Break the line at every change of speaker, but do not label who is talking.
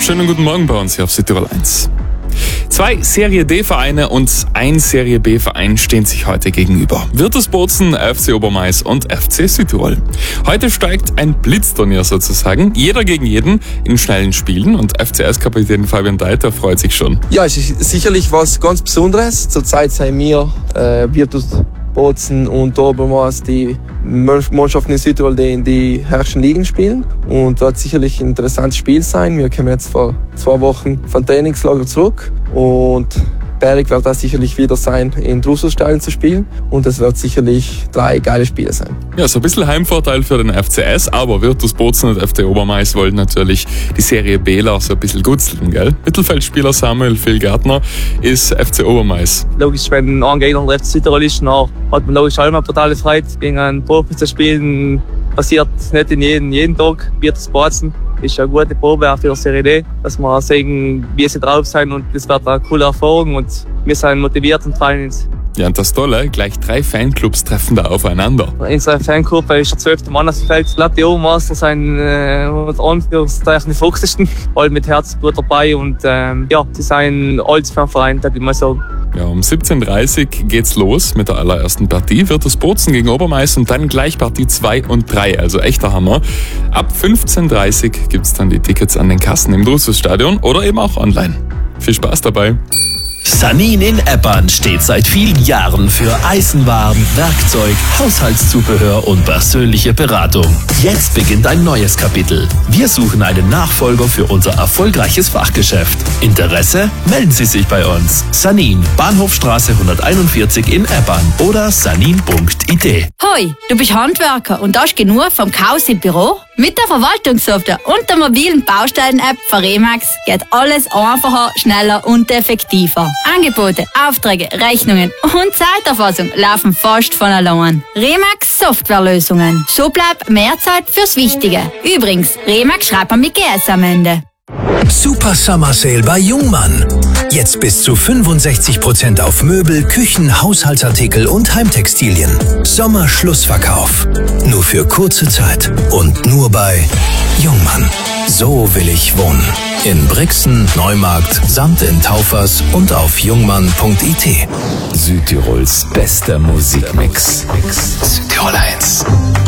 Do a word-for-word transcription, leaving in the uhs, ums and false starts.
Schönen guten Morgen bei uns hier auf Südtirol eins. Zwei Serie D-Vereine und ein Serie B-Verein stehen sich heute gegenüber. Virtus Bozen, F C Obermais und F C Südtirol. Heute steigt ein Blitzturnier sozusagen. Jeder gegen jeden in schnellen Spielen und F C S-Kapitän Fabian Deiter freut sich schon.
Ja, es ist sicherlich was ganz Besonderes. Zurzeit sind wir äh, Virtus Bozen und Obermais die Mannschaften in Südtirol, die in die herrschenden Ligen spielen. Und wird sicherlich ein interessantes Spiel sein. Wir kommen jetzt vor zwei Wochen vom Trainingslager zurück und Berg wird das sicherlich wieder sein, in Drusus-Stadion zu spielen. Und es wird sicherlich drei geile Spiele sein.
Ja, so ein bisschen Heimvorteil für den F C S, aber Virtus Bozen und F C Obermais wollen natürlich die Serie Bler so ein bisschen gutzeln, gell? Mittelfeldspieler Samuel Phil Gärtner ist F C Obermais.
Logisch, wenn ein Gegner der F C Südtirol ist, dann hat man logisch auch immer totale Freude, gegen einen Profi zu spielen. Passiert nicht in jedem, jeden Tag. Virtus Bozen ist eine gute Probe auch für die Serie D, dass wir sehen, wie sie drauf sind, und das wird eine coole Erfahrung und wir sind motiviert und freuen uns.
Ja, und das Tolle, gleich drei Fanclubs treffen da aufeinander.
Unsere Fangruppe ist der zwölfte Mann aus dem Feld. Ich glaube, die Obermeister sind äh, unter Anführungszeichen die verrücktesten, alle mit Herzblut dabei, und ähm, ja, sie sind alles für einen Verein, würde ich mal sagen.
Ja, um siebzehn Uhr dreißig geht's los mit der allerersten Partie. Virtus Bozen gegen Obermais und dann gleich Partie zwei und drei, also echter Hammer. Ab fünfzehn Uhr dreißig gibt's dann die Tickets an den Kassen im Drusus-Stadion oder eben auch online. Viel Spaß dabei!
Sanin in Eppern steht seit vielen Jahren für Eisenwaren, Werkzeug, Haushaltszubehör und persönliche Beratung. Jetzt beginnt ein neues Kapitel. Wir suchen einen Nachfolger für unser erfolgreiches Fachgeschäft. Interesse? Melden Sie sich bei uns. Sanin, Bahnhofstraße hunderteinundvierzig in Eppern oder sanin punkt I T.
Hoi, du bist Handwerker und hast genug vom Chaos im Büro? Mit der Verwaltungssoftware und der mobilen Baustellen-App von Remax geht alles einfacher, schneller und effektiver. Angebote, Aufträge, Rechnungen und Zeiterfassung laufen fast von allein. Remax Softwarelösungen. So bleibt mehr Zeit fürs Wichtige. Übrigens, Remax schreibt man mit G S am Ende.
Super Summer Sale bei Jungmann. Jetzt bis zu fünfundsechzig Prozent auf Möbel, Küchen, Haushaltsartikel und Heimtextilien. Sommerschlussverkauf. Nur für kurze Zeit und nur bei Jungmann. So will ich wohnen. In Brixen, Neumarkt, samt in Taufers und auf jungmann punkt I T.
Südtirols bester Musikmix. Südtirol eins.